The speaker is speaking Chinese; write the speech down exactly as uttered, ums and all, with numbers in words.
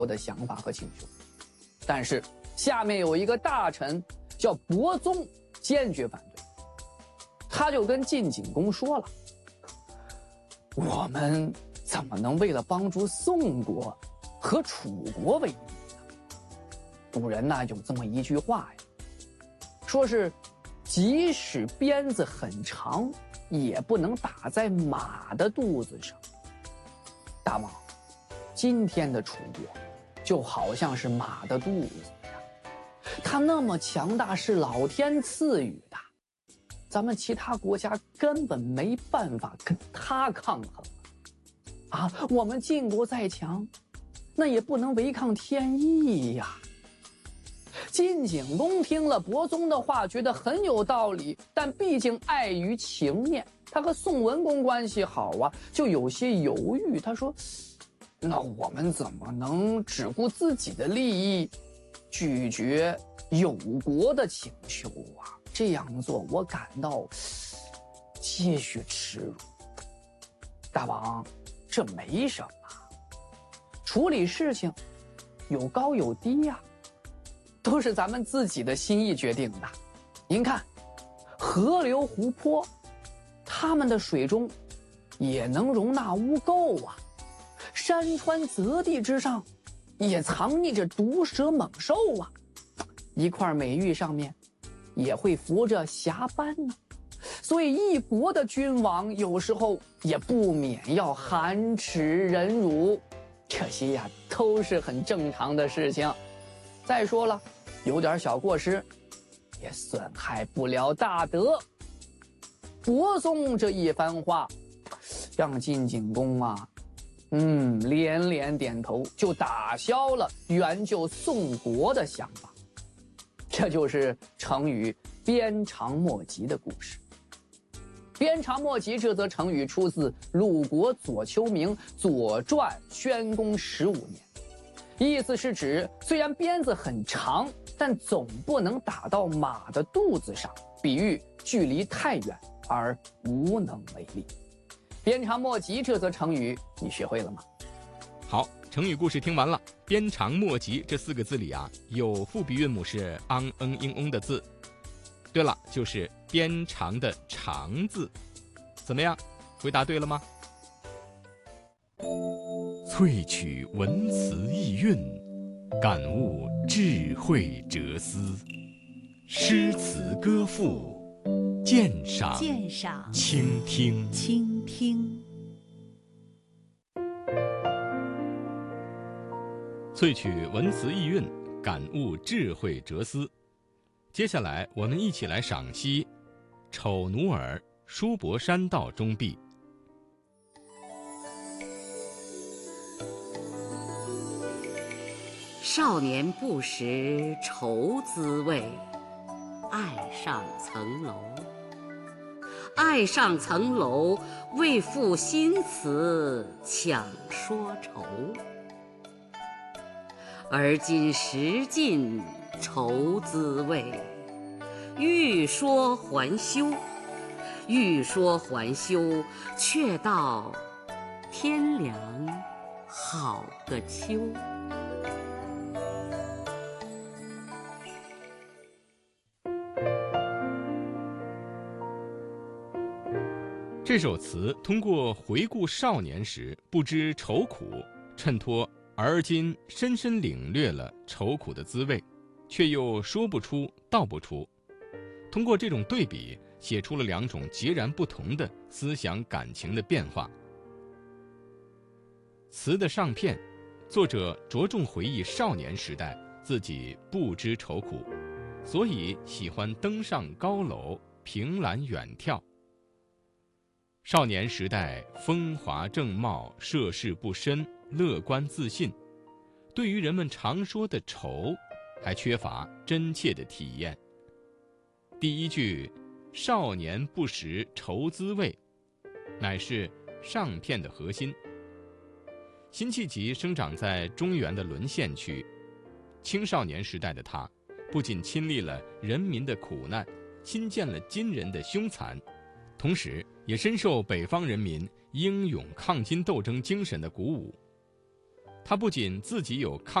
的想法和请求。但是下面有一个大臣叫伯宗，坚决反对。他就跟晋景公说了，我们怎么能为了帮助宋国和楚国为敌呢？古人呐有这么一句话呀，说是即使鞭子很长，也不能打在马的肚子上。大王，今天的楚国就好像是马的肚子呀，它那么强大，是老天赐予的，咱们其他国家根本没办法跟它抗衡啊！我们晋国再强，那也不能违抗天意呀。晋景公听了伯宗的话，觉得很有道理，但毕竟碍于情面，他和宋文公关系好啊，就有些犹豫。他说，那我们怎么能只顾自己的利益，拒绝友国的请求啊？这样做我感到些许耻辱。大王，这没什么，处理事情有高有低呀、啊，都是咱们自己的心意决定的。您看，河流湖泊，它们的水中也能容纳污垢啊，山川泽地之上也藏匿着毒蛇猛兽啊，一块美玉上面也会浮着霞斑呢。所以一国的君王有时候也不免要含耻忍辱，这些呀都是很正常的事情。再说了，有点小过失也损害不了大德。伯宗这一番话让晋景公啊嗯连连点头，就打消了援救宋国的想法。这就是成语鞭长莫及的故事。鞭长莫及这则成语出自鲁国左丘明《左传》宣公十五年，意思是指虽然鞭子很长，但总不能打到马的肚子上，比喻距离太远而无能为力。鞭长莫及这则成语你学会了吗？ 好，成语故事听完了。鞭长莫及这四个字里啊，有复鼻韵母是昂嗯应翁的字。对了，就是鞭长的长字。怎么样，回答对了吗？萃取文辞意蕴，感悟智慧哲思，诗词歌赋，鉴赏鉴赏倾听倾听。 萃取文辞意蕴，感悟智慧哲思。接下来我们一起来赏析《丑奴儿·叔伯山道中壁》。 少年不识愁滋味，爱上层楼。爱上层楼，为赋新词强说愁。而今识尽愁滋味，欲说还休，欲说还休，却道天凉好个秋。 这首词通过回顾少年时不知愁苦，衬托而今深深领略了愁苦的滋味，却又说不出道不出。通过这种对比，写出了两种截然不同的思想感情的变化。词的上片，作者着重回忆少年时代自己不知愁苦，所以喜欢登上高楼，凭栏远眺。少年时代风华正茂，涉世不深，乐观自信，对于人们常说的愁还缺乏真切的体验。第一句少年不识愁滋味，乃是上片的核心。辛弃疾生长在中原的沦陷区，青少年时代的他不仅亲历了人民的苦难，亲见了金人的凶残，同时也深受北方人民英勇抗金斗争精神的鼓舞。 他不仅自己有抗